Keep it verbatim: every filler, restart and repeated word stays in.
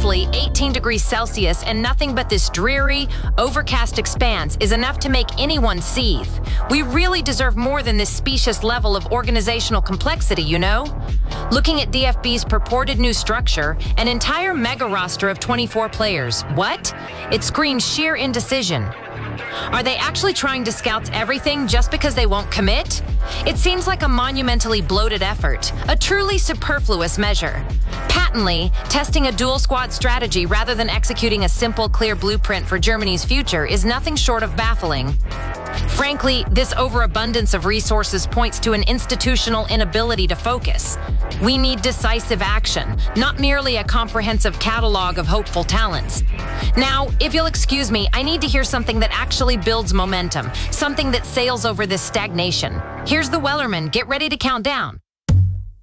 Honestly, eighteen degrees Celsius and nothing but this dreary, overcast expanse is enough to make anyone seethe. We really deserve more than this specious level of organizational complexity, you know? Looking at D F B's purported new structure, an entire mega roster of twenty-four players. What? It screams sheer indecision. Are they actually trying to scout everything just because they won't commit? It seems like a monumentally bloated effort, a truly superfluous measure. Patently, testing a dual squad strategy rather than executing a simple, clear blueprint for Germany's future is nothing short of baffling. Frankly, this overabundance of resources points to an institutional inability to focus. We need decisive action, not merely a comprehensive catalog of hopeful talents. Now, if you'll excuse me, I need to hear something that actually builds momentum, something that sails over this stagnation. Here's the Wellerman. Get ready to count down.